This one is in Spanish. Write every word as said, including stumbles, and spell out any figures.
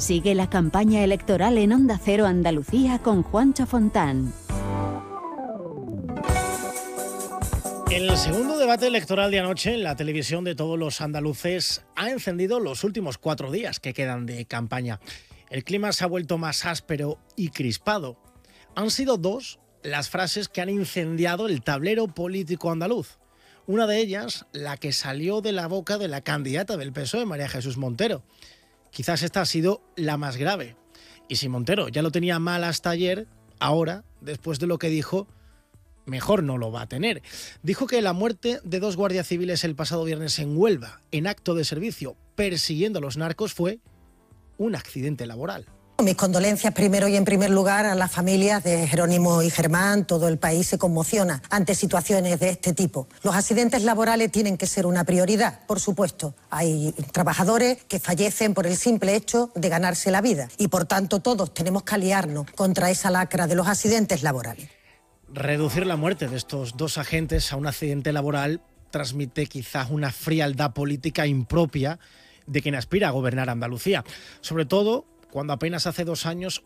Sigue la campaña electoral en Onda Cero Andalucía con Juancho Fontán. El segundo debate electoral de anoche en la televisión de todos los andaluces ha encendido los últimos cuatro días que quedan de campaña. El clima se ha vuelto más áspero y crispado. Han sido dos las frases que han incendiado el tablero político andaluz. Una de ellas, la que salió de la boca de la candidata del P S O E, María Jesús Montero. Quizás esta ha sido la más grave. Y si Montero ya lo tenía mal hasta ayer, ahora, después de lo que dijo, mejor no lo va a tener. Dijo que la muerte de dos guardias civiles el pasado viernes en Huelva, en acto de servicio, persiguiendo a los narcos, fue un accidente laboral. Mis condolencias primero y en primer lugar a las familias de Jerónimo y Germán. Todo el país se conmociona ante situaciones de este tipo. Los accidentes laborales tienen que ser una prioridad, por supuesto. Hay trabajadores que fallecen por el simple hecho de ganarse la vida y por tanto todos tenemos que aliarnos contra esa lacra de los accidentes laborales. Reducir la muerte de estos dos agentes a un accidente laboral transmite quizás una frialdad política impropia de quien aspira a gobernar Andalucía. Sobre todo cuando apenas hace dos años